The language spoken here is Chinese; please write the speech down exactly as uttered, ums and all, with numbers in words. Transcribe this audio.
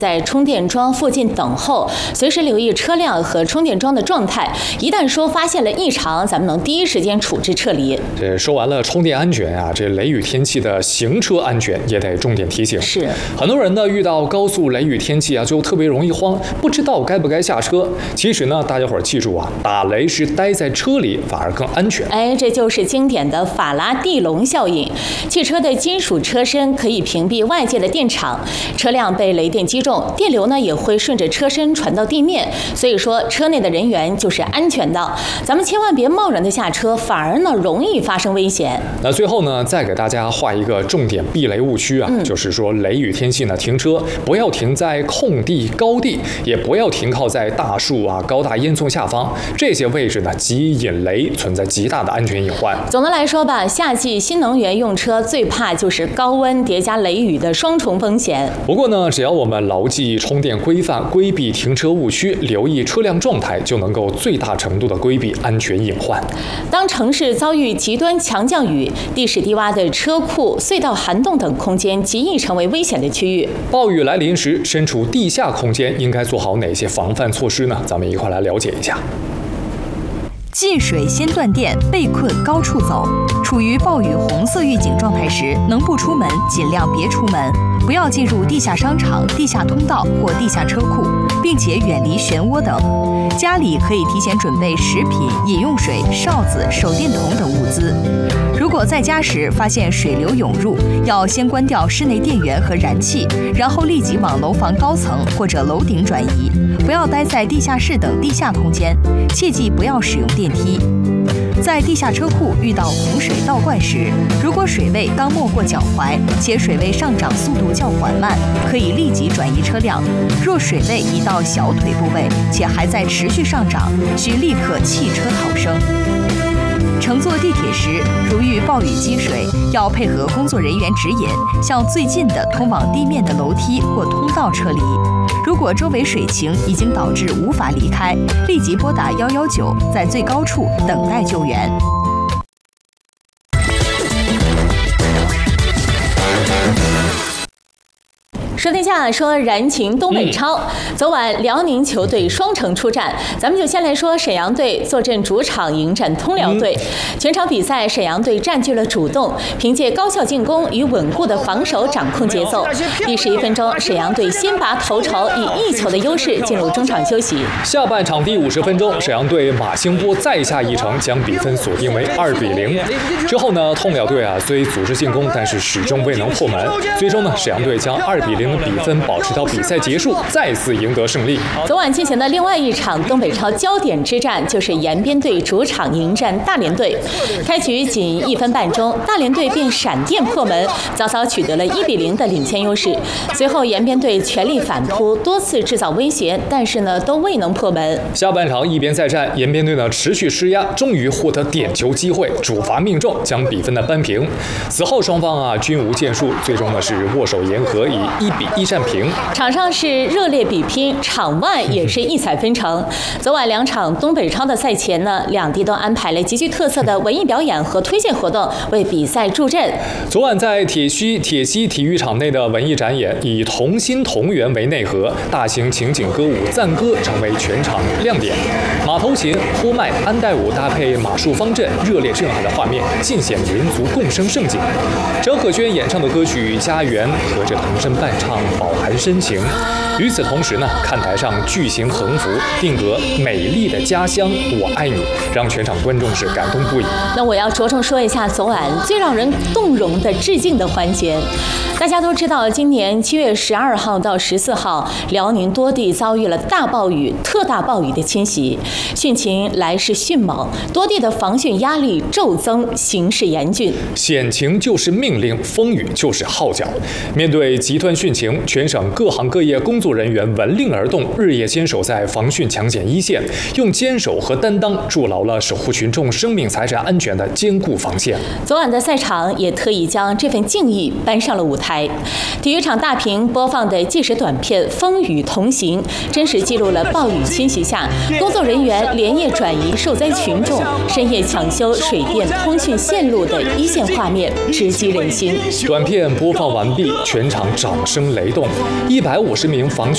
在充电桩附近等候，随时留意车辆和充电桩的状态。一旦说发现了异常，咱们能第一时间处置撤离。 这说完了充电安全啊，这雷雨天气的行车安全也得重点提醒。 是， 很多人呢遇到高速雷雨天气啊，就特别容易慌，不知道该不该下车。其实呢，大家伙儿记住啊，打雷是待在车里反而更安全。 哎，这就是经典的法拉第笼效应。汽车的金属车身可以屏蔽外界的电场，车辆被雷电击中。电流呢也会顺着车身传到地面，所以说车内的人员就是安全的。咱们千万别贸然的下车，反而呢容易发生危险。 那最后呢，再给大家画一个重点避雷误区啊，嗯、就是说雷雨天气呢，停车不要停在空地、高地，也不要停靠在大树啊、高大烟囱下方，这些位置呢极引雷，存在极大的安全隐患。 总的来说吧，夏季新能源用车最怕就是高温叠加雷雨的双重风险。 不过呢，只要我们牢记充电规范，规避停车误区，留意车辆状态，就能够最大程度的规避安全隐患。 当城市遭遇极端强降雨，地势低洼的车库、隧道涵洞等空间极易成为危险的区域。 暴雨来临时，身处地下空间应该做好哪些防范措施呢？咱们一块来了解一下。 进水先断电，被困高处走。处于暴雨红色预警状态时，能不出门尽量别出门，不要进入地下商场、地下通道或地下车库，并且远离漩涡等。家里可以提前准备食品、饮用水、哨子、手电筒等物资。如果在家时发现水流涌入，要先关掉室内电源和燃气，然后立即往楼房高层或者楼顶转移，不要待在地下室等地下空间，切记不要使用电梯。在地下车库遇到洪水倒灌时，如果水位刚没过脚踝，且水位上涨速度较缓慢，可以立即转移车辆；若水位已到小腿部位，且还在持续上涨，需立刻弃车逃生。乘坐地铁时，如遇暴雨积水，要配合工作人员指引，向最近的通往地面的楼梯或通道撤离。如果周围水情已经导致无法离开，立即拨打一一九，在最高处等待救援。 说天下，说燃情东北超。嗯、昨晚辽宁球队双城出战，咱们就先来说沈阳队坐镇主场迎战通辽队。嗯、全场比赛，沈阳队占据了主动，凭借高效进攻与稳固的防守掌控节奏。第十一分钟，沈阳队先拔头筹，以一球的优势进入中场休息。 下半场第五十分钟，沈阳队马兴波再下一城，将比分锁定为二比零。之后呢，通辽队啊虽组织进攻，但是始终未能破门。最终呢，沈阳队将二比零。比分保持到比赛结束，再次赢得胜利。 昨晚进行的另外一场东北超焦点之战，就是延边队主场迎战大连队。开局仅一分半钟，大连队便闪电破门，早早取得了一比零的领先优势。随后延边队全力反扑，多次制造威胁，但是呢都未能破门。 下半场一边再战，延边队呢持续施压，终于获得点球机会，主罚命中，将比分呢扳平。此后双方啊均无建树，最终呢是握手言和，以一比一战平。 场上是热烈比拼，场外也是异彩纷呈。昨晚两场东北超的赛前呢，两地都安排了极具特色的文艺表演和推荐活动，为比赛助阵。 昨晚在铁西铁西体育场内的文艺展演，以同心同源为内核，大型情景歌舞赞歌成为全场亮点。马头琴、呼麦、安带舞搭配马术方阵，热烈震撼的画面，尽显民族共生盛景。张可轩演唱的歌曲《家园》和着童声伴唱，饱含深情。与此同时呢，看台上巨型横幅定格“美丽的家乡，我爱你”，让全场观众是感动不已。 那我要着重说一下昨晚最让人动容的致敬的环节。大家都知道，今年七月十二号到十四号，辽宁多地遭遇了大暴雨、特大暴雨的侵袭，汛情来势迅猛，多地的防汛压力骤增，形势严峻。 险情就是命令，风雨就是号角。面对极端汛情，全省各行各业工作人员闻令而动，日夜坚守在防汛抢险一线，用坚守和担当筑牢了守护群众生命财产安全的坚固防线。 昨晚的赛场也特意将这份敬意搬上了舞台。体育场大屏播放的纪实短片《风雨同行》，真实记录了暴雨侵袭下工作人员连夜转移受灾群众、深夜抢修水电通讯线路的一线画面，直击人心。 短片播放完毕，全场掌声雷动，一百五十名防汛